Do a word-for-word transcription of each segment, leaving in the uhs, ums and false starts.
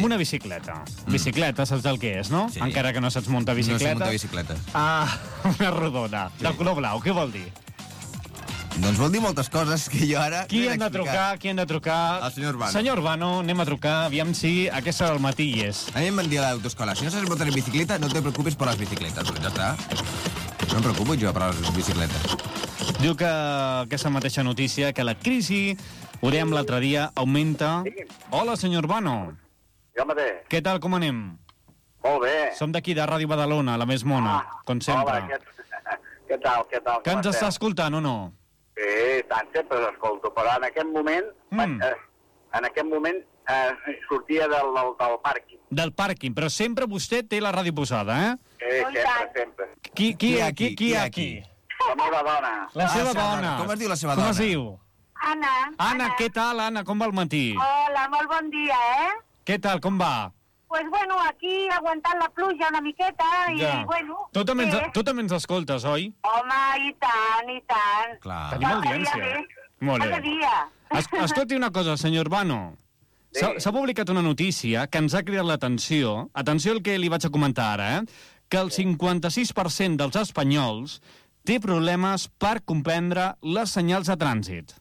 amb una bicicleta. Mm. Bicicleta, saps el que és, no? Sí. Encara que no saps muntar bicicleta. No sé muntar bicicleta. Ah, una rodona, sí. De color blau, què vol dir? Doncs vol dir moltes coses que jo ara... Qui hem de trucar? Qui hem de trucar? El senyor Urbano. Senyor Urbano, anem a trucar, aviam si aquesta del matí hi és. A mi em van dir a l'autoescola, si no sabes montar en bicicleta, no te preocupes por las bicicletas. Ja està. No em preocupo jo per les bicicletes. Diu que aquesta mateixa notícia, que la crisi, ho dèiem l'altre dia, augmenta... Hola, senyor Urbano. Jo mateix. Què tal, com anem? Molt bé. Som d'aquí, de Ràdio Badalona, la més mona, Ah, com sempre. Hola, què, què tal, què tal? Que com ens estem? està escoltant o no? Sí, tant, sempre l'escolto, però en aquest moment, Mm. eh, en aquest moment eh, sortia del, del, del pàrquing. Del pàrquing, però sempre vostè té la ràdio posada, eh? Eh, sempre, sempre. Qui, qui, Qui hi ha qui, aquí? qui hi ha Qui aquí? La meva dona. La seva seva dona. dona. Com es diu la seva Com dona? es diu? Anna. Anna, què tal, Anna? Com va el matí? Hola, molt bon dia, eh? Què tal, com va? Pues bueno, aquí aguantant la pluja una miqueta i bueno... Tu també, ens, bé. tu també ens escoltes, oi? Home, i tant, i tant. Clar. Tenim audiència. Cada dia més. Molt bé. Cada dia. Es, escolti una cosa, senyor Urbano. S'ha Sí. s'ha publicat una notícia que ens ha cridat l'atenció. Atenció al que li vaig a comentar ara, eh? Que el cinquanta-sis per cent dels espanyols té problemes per comprendre les senyals de trànsit.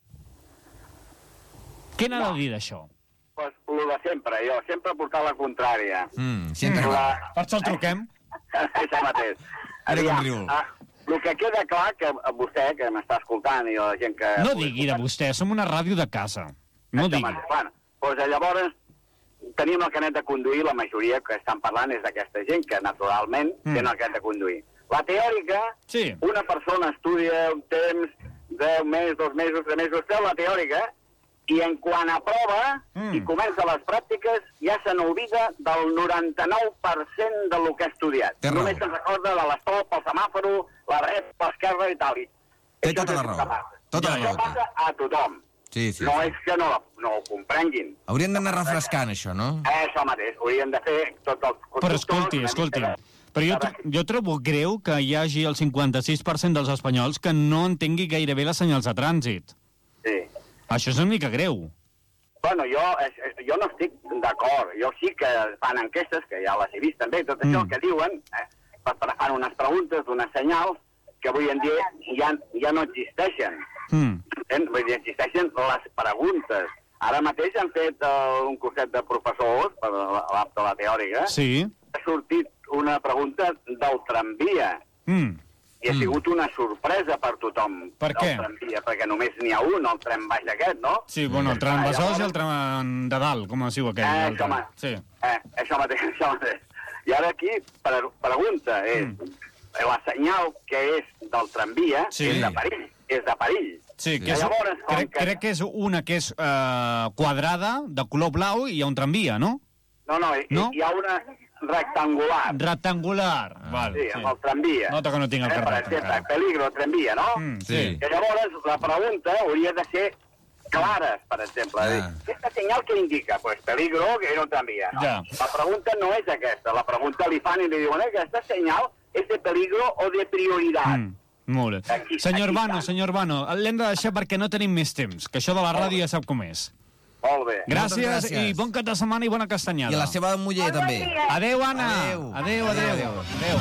Què n'ha de dir d'això? Pues, el de sempre, jo, sempre portar la contrària. Mm, sempre Mm. va. Per això el truquem. Això mateix. Mira com Aviam, riu. ah, el que queda clar, que a vostè, que m'està escoltant, i la gent que... No digui de vostè, som una ràdio de casa. No Això digui. mateix. Bueno, doncs llavors tenim el carnet de conduir, la majoria que estan parlant és d'aquesta gent que naturalment Mm. tenen el carnet de conduir. La teòrica, Sí. una persona estudia un temps, deu mesos, dos mesos, tres mesos, té la teòrica, i en quant a prova Mm. i comença les pràctiques ja se n'oblida del noranta-nou per cent del que ha estudiat. Té raó. Només se'n recorda de l'estop, el semàforo, la ret, l'esquerra i tal. I Té això tota és la el raó. que passa. Tota la Això raó té. passa a tothom. Sí, sí. No sí. és que no, no ho comprenguin. Haurien d'anar refrescant, això, no? Eh, això mateix, haurien de fer tot el... Però escolti, escolti. Però jo, tr- jo trobo greu que hi hagi el cinquanta-sis per cent dels espanyols que no entengui gairebé les senyals de trànsit. Sí. Això és una mica greu. Bueno, jo, eh, jo no estic d'acord. Jo sí que fan enquestes, que ja les he vist també, tot això Mm. que diuen, eh, per- per- fan unes preguntes, unes senyals, que avui en dia ja, ja no existeixen. Mm. Eh? Vull dir, existeixen les preguntes. Ara mateix han fet uh, un curset de professors per l'app de la teòrica. Sí. Ha sortit una pregunta del tramvia. Mm. I ha Mm. sigut una sorpresa per tothom. Per què? El tramvia, perquè només n'hi ha un, el tren baix aquest, no? Sí, bueno, el tram Ah, Besòs llavors- i el tram de dalt, com es diu aquell. Eh, el això, tram. ma- Sí. eh, això mateix, això mateix. I ara aquí, pre pregunta és, Mm. la senyal que és del tramvia Sí. és de perill, és de perill. Sí, que és, Llavors, com crec, que- crec que és una que és eh, quadrada, de color blau, i hi ha un tramvia, no? No, no, hi, No? hi ha una rectangular. Rectangular. Ah. Val, Sí, amb el tramvia. Nota que no tinc el eh, per carnet exemple, encara. peligro, tramvia, no? Mm, Sí. sí. Que llavors la pregunta hauria de ser clares, per exemple. Ah. Dir, aquesta senyal que indica? Pues peligro, que era un tramvia. No? Ja. La pregunta no és aquesta. La pregunta li fan i li diuen, eh, aquesta senyal és de peligro o de prioritat. Mm, molt bé. Aquí- Senyor aquí Urbano, està. senyor Urbano, l'hem de deixar perquè no tenim més temps, que això de la ràdio ja sap com és. Molt bé. Gràcies, Moltes gràcies. i bon cap de setmana i bona castanyada. I a la seva muller, Molt bon també. dia. Adéu, Anna. Adéu. Adéu, adéu. Adéu. adéu.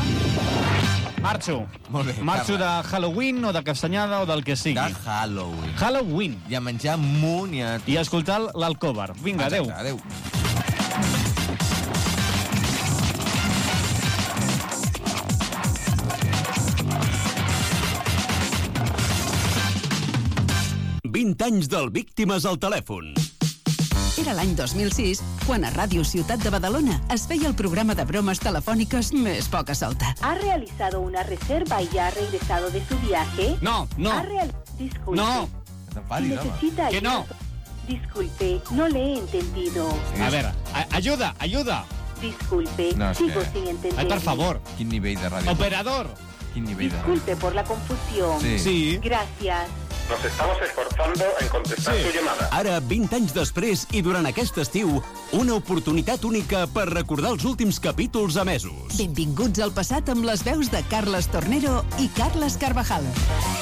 Marxo. Molt bé, Marxo Carles. de Halloween o de castanyada o del que sigui. De Halloween. Halloween. I a menjar munt i a... I a escoltar l'Alcòver. Vinga, adéu. Exacte, adéu. vint anys del Víctimes al telèfon. Era l'any dos mil sis, quan a Ràdio Ciutat de Badalona es feia el programa de bromes telefòniques més poca solta. ¿Ha realizado una reserva y ya ha regresado de su viaje? No, no. ¿Ha real... Disculpe. No. No t'enfadis, home. Necesita Que no. ayuda. Disculpe, no le he entendido. A veure, a- ajuda, ajuda. Disculpe, No, és sigo que- sin entender. Ai, per favor. Quin nivell de ràdio. Operador. Quin nivell de ràdio. Disculpe por la confusión. Sí. Sí. Gracias. Nos estamos esforzando en contestar Sí. su llamada. Ara, vint anys després i durant aquest estiu, una oportunitat única per recordar els últims capítols emesos. Benvinguts al passat amb les veus de Carles Tornero i Carles Carvajal.